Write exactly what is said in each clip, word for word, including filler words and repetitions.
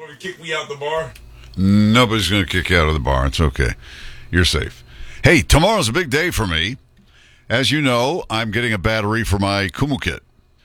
want to kick me out the bar? Nobody's going to kick you out of the bar. It's okay. You're safe. Hey, tomorrow's a big day for me. As you know, I'm getting a battery for my Kumu kit.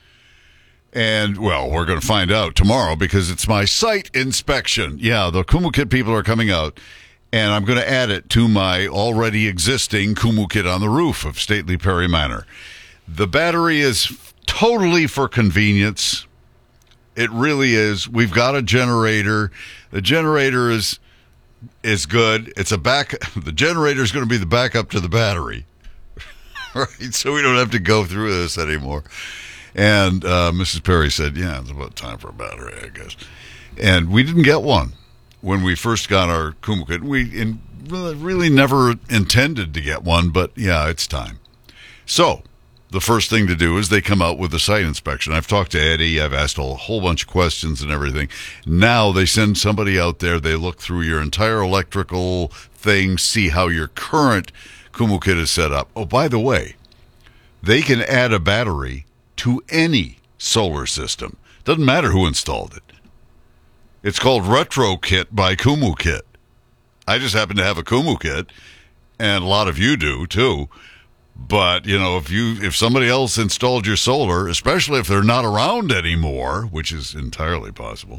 And, well, we're going to find out tomorrow because it's my site inspection. Yeah, the Kumu kit people are coming out, and I'm going to add it to my already existing Kumu kit on the roof of Stately Perry Manor. The battery is totally for convenience. It really is. We've got a generator. The generator is is good. It's a back. The generator is going to be the backup to the battery, right? So we don't have to go through this anymore. And uh, Missus Perry said, "Yeah, it's about time for a battery, I guess." And we didn't get one when we first got our Kumu kit. We in, really never intended to get one, but yeah, it's time. So the first thing to do is they come out with a site inspection. I've talked to Eddie. I've asked a whole bunch of questions and everything. Now they send somebody out there. They look through your entire electrical thing, see how your current Kumu kit is set up. Oh, by the way, they can add a battery to any solar system. Doesn't matter who installed it. It's called RetroKit by Kumu Kit. I just happen to have a Kumu kit, and a lot of you do too. But, you know, if you if somebody else installed your solar, especially if they're not around anymore, which is entirely possible,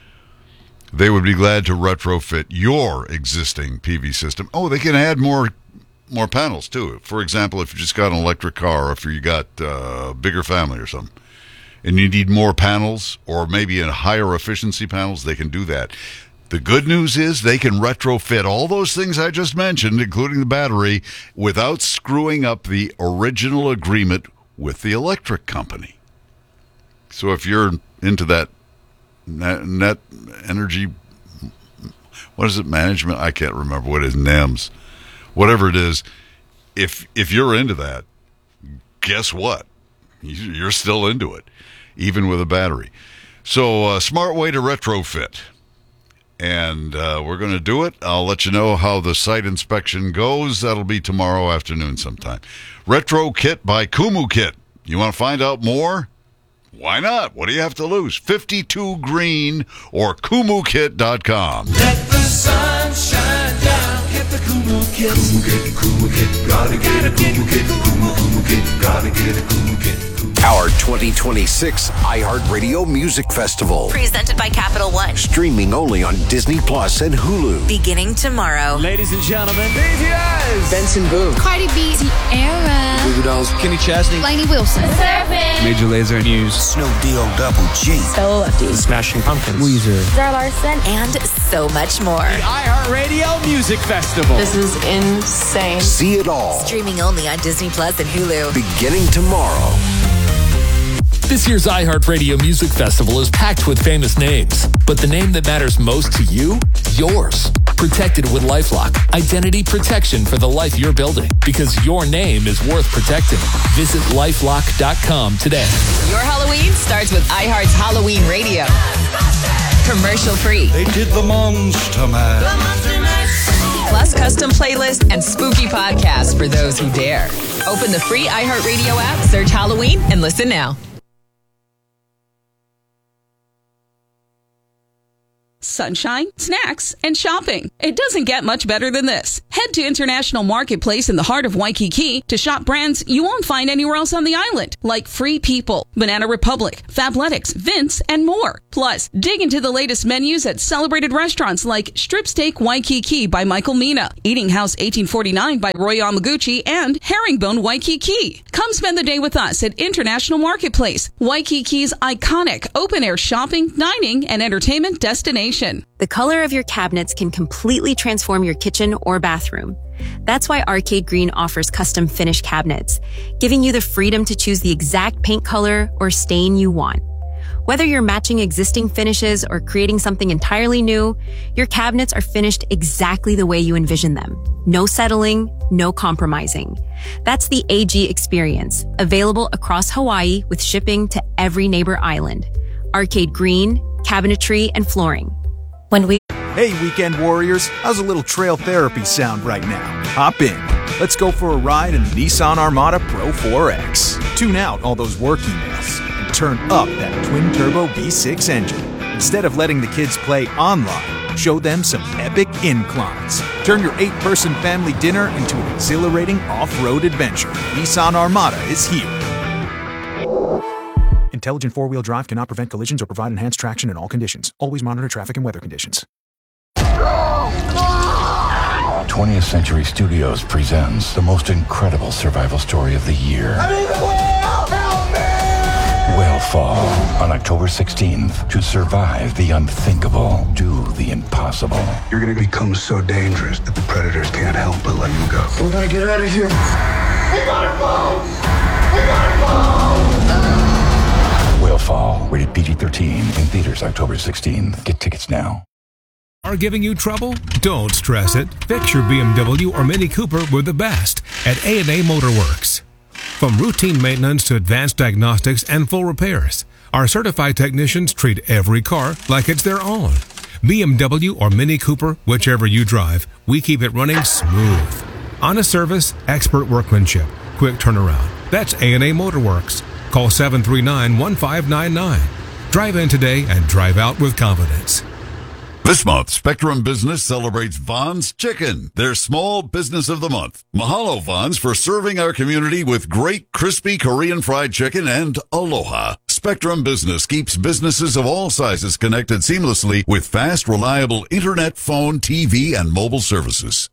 they would be glad to retrofit your existing P V system. Oh, they can add more more panels, too. For example, if you just got an electric car, or if you got a bigger family or something, and you need more panels, or maybe in higher efficiency panels, they can do that. The good news is they can retrofit all those things I just mentioned, including the battery, without screwing up the original agreement with the electric company. So if you're into that net, net energy, what is it, management? I can't remember what it is, N E M S. Whatever it is, if if you're into that, guess what? You're still into it, even with a battery. So a smart way to retrofit. And uh, we're going to do it. I'll let you know how the site inspection goes. That'll be tomorrow afternoon sometime. RetroKit by Kumu Kit. You want to find out more? Why not? What do you have to lose? fifty-two green or kumu kit dot com. Let the sun shine down. Get the Kumu Kit. Kumu Kit, Kumu Kit. Gotta get a Kumu Kit. Kumu, Kumu Kit. Gotta get a Kumu Kit. Our twenty twenty-six iHeartRadio Music Festival. Presented by Capital One. Streaming only on Disney Plus and Hulu. Beginning tomorrow. Ladies and gentlemen, B T S. Benson Boone. Cardi B. Ciara. Goo Goo Dolls. Kenny Chesney. Lainey Wilson. Surfing. Major Lazer News. Snoop D O Double G. Stella Lefty. Smashing Pumpkins. Weezer. Zara Larson. And so much more. The iHeartRadio Music Festival. This is insane. See it all. Streaming only on Disney Plus and Hulu. Beginning tomorrow. This year's iHeartRadio Music Festival is packed with famous names, but the name that matters most to you? Yours. Protected with LifeLock. Identity protection for the life you're building, because your name is worth protecting. Visit lifelock dot com today. Your Halloween starts with iHeart's Halloween Radio. Commercial free. They did the Monster Mash. Plus custom playlists and spooky podcasts for those who dare. Open the free iHeartRadio app, search Halloween, and listen now. Sunshine, snacks, and shopping. It doesn't get much better than this. Head to International Marketplace in the heart of Waikiki to shop brands you won't find anywhere else on the island, like Free People, Banana Republic, Fabletics, Vince, and more. Plus, dig into the latest menus at celebrated restaurants like Strip Steak Waikiki by Michael Mina, Eating House eighteen forty-nine by Roy Yamaguchi, and Herringbone Waikiki. Come spend the day with us at International Marketplace, Waikiki's iconic open-air shopping, dining, and entertainment destination. The color of your cabinets can completely transform your kitchen or bathroom. That's why Arcade Green offers custom finish cabinets, giving you the freedom to choose the exact paint color or stain you want. Whether you're matching existing finishes or creating something entirely new, your cabinets are finished exactly the way you envision them. No settling, no compromising. That's the A G experience, available across Hawaii with shipping to every neighbor island. Arcade Green, cabinetry, and flooring. When we Hey, weekend warriors, how's a little trail therapy sound right now? Hop in. Let's go for a ride in the Nissan Armada Pro four X. Tune out all those work emails and turn up that twin-turbo V six engine. Instead of letting the kids play online, show them some epic inclines. Turn your eight-person family dinner into an exhilarating off-road adventure. Nissan Armada is here. Intelligent four-wheel drive cannot prevent collisions or provide enhanced traction in all conditions. Always monitor traffic and weather conditions. twentieth Century Studios presents the most incredible survival story of the year. I'm in the whale! Help me! Whale Fall on October sixteenth. To survive the unthinkable, do the impossible. You're going to become so dangerous that the predators can't help but let you go. We gotta get out of here. We gotta go! We gotta go! Whale Fall, rated P G thirteen, in theaters October sixteenth. Get tickets now. Are giving you trouble? Don't stress it. Fix your B M W or Mini Cooper with the best at A and A Motor Works. From routine maintenance to advanced diagnostics and full repairs, our certified technicians treat every car like it's their own. B M W or Mini Cooper, whichever you drive, we keep it running smooth. Honest service, expert workmanship, quick turnaround. That's A and A Motor Works. Call seven three nine, one five nine nine. Drive in today and drive out with confidence. This month, Spectrum Business celebrates Vaughn's Chicken, their small business of the month. Mahalo, Vaughn's, for serving our community with great crispy Korean fried chicken and aloha. Spectrum Business keeps businesses of all sizes connected seamlessly with fast, reliable internet, phone, T V, and mobile services.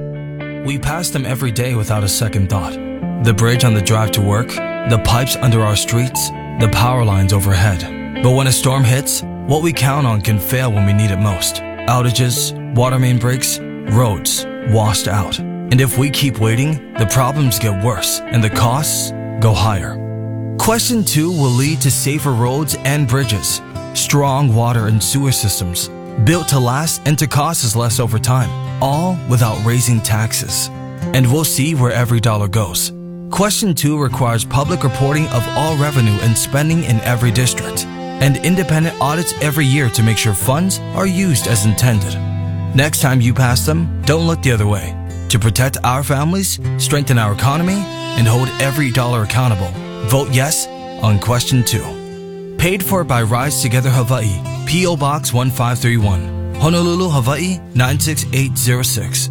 We pass them every day without a second thought. The bridge on the drive to work, the pipes under our streets, the power lines overhead. But when a storm hits, what we count on can fail when we need it most. Outages, water main breaks, roads washed out. And if we keep waiting, the problems get worse and the costs go higher. Question two will lead to safer roads and bridges, strong water and sewer systems, built to last and to cost us less over time, all without raising taxes. And we'll see where every dollar goes. Question two requires public reporting of all revenue and spending in every district, and independent audits every year to make sure funds are used as intended. Next time you pass them, don't look the other way. To protect our families, strengthen our economy, and hold every dollar accountable, vote yes on question two. Paid for by Rise Together Hawaii, P O Box one five three one, Honolulu, Hawaii nine six eight zero six.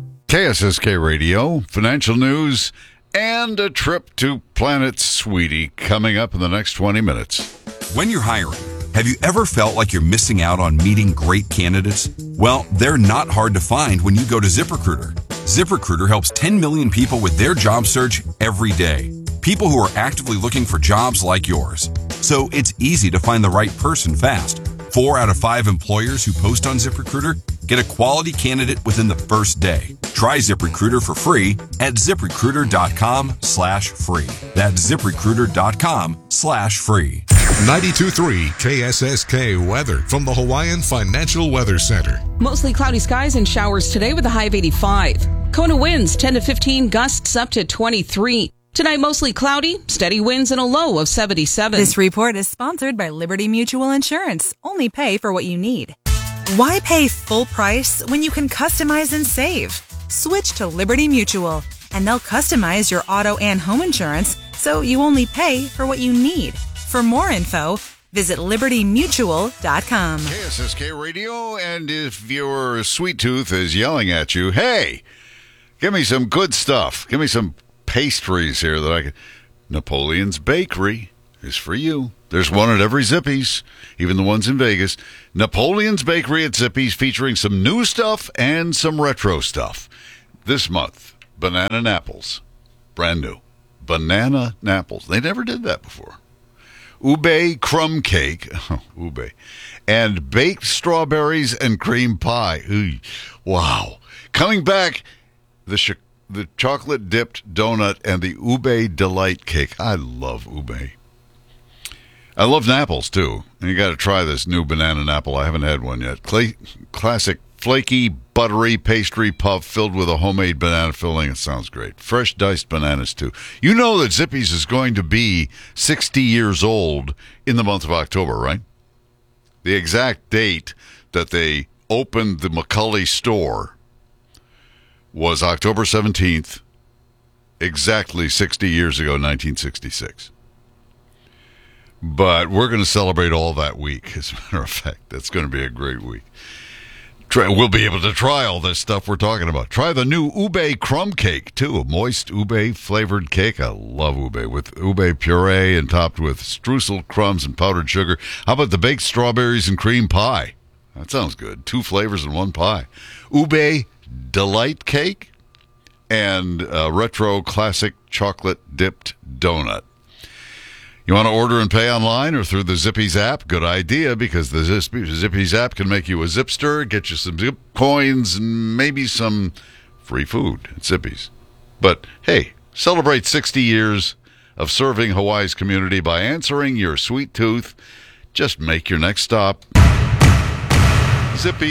K S S K Radio, financial news, and a trip to Planet Sweetie coming up in the next twenty minutes. When you're hiring, have you ever felt like you're missing out on meeting great candidates? Well, they're not hard to find when you go to ZipRecruiter. ZipRecruiter helps ten million people with their job search every day. People who are actively looking for jobs like yours. So it's easy to find the right person fast. Four out of five employers who post on ZipRecruiter get a quality candidate within the first day. Try ZipRecruiter for free at ZipRecruiter.com slash free. That's ZipRecruiter.com slash free. ninety-two point three K S S K weather from the Hawaiian Financial Weather Center. Mostly cloudy skies and showers today with a high of eighty-five. Kona winds ten to fifteen, gusts up to twenty-three. Tonight, mostly cloudy, steady winds, and a low of seventy-seven. This report is sponsored by Liberty Mutual Insurance. Only pay for what you need. Why pay full price when you can customize and save? Switch to Liberty Mutual, and they'll customize your auto and home insurance so you only pay for what you need. For more info, visit liberty mutual dot com. K S S K Radio, and if your sweet tooth is yelling at you, hey, give me some good stuff. Give me some pastries here that I can. Napoleon's Bakery is for you. There's one at every Zippy's, even the ones in Vegas. Napoleon's Bakery at Zippy's, featuring some new stuff and some retro stuff. This month, banana and apples. Brand new. Banana and apples. They never did that before. Ube crumb cake. Oh, ube. And baked strawberries and cream pie. Ooh, wow. Coming back, the sh- the chocolate-dipped donut and the ube delight cake. I love ube. I love apples, too. And you got to try this new banana and apple. I haven't had one yet. Cla- classic, flaky, buttery pastry puff filled with a homemade banana filling. It sounds great. Fresh diced bananas, too. You know that Zippy's is going to be sixty years old in the month of October, right? The exact date that they opened the McCully store was October seventeenth, exactly sixty years ago, nineteen sixty-six. But we're going to celebrate all that week. As a matter of fact, that's going to be a great week. Try, we'll be able to try all this stuff we're talking about. Try the new ube crumb cake, too. A moist ube-flavored cake. I love ube. With ube puree and topped with streusel crumbs and powdered sugar. How about the baked strawberries and cream pie? That sounds good. Two flavors in one pie. Ube delight cake and a retro classic chocolate-dipped donut. You want to order and pay online or through the Zippy's app? Good idea, because the Zippy's app can make you a Zipster, get you some Zip coins, and maybe some free food at Zippy's. But, hey, celebrate sixty years of serving Hawaii's community by answering your sweet tooth. Just make your next stop Zippy.